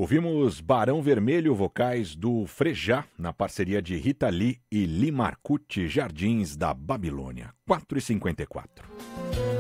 Ouvimos Barão Vermelho, vocais do Frejá, na parceria de Rita Lee e Lee Marcucci, Jardins da Babilônia. 4h54.